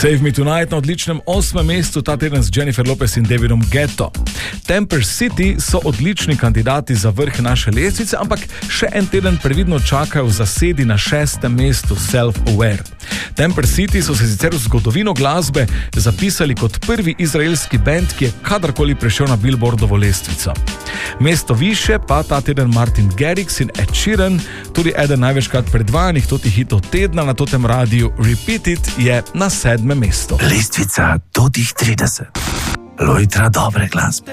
Save Me Tonight na odličnem 8. mestu ta teden z Jennifer Lopez in Davidom Guetto. Temper City so odlični kandidati za vrh naše lestvice, ampak še en teden previdno čakajo v zasedi na 6. mestu Self-Aware. Temper City so se sicer v zgodovino glasbe zapisali kot prvi izraelski band, ki je kadarkoli prišel na Billboardovo lestvico. Mesto više pa ta teden Martin Garrix in Ed Sheeran, tudi eden največkrat predvajanih totih hitov tedna na totem radiju Repeat It je na 7. mestu. Lestvica totih 30. Lojtra dobre glasbe.